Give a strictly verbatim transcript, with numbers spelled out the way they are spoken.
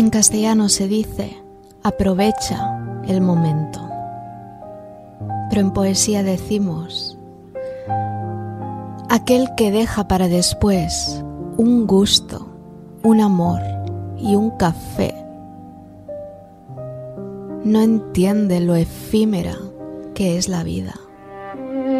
En castellano se dice, aprovecha el momento. Pero en poesía decimos, aquel que deja para después un gusto, un amor y un café, no entiende lo efímera que es la vida.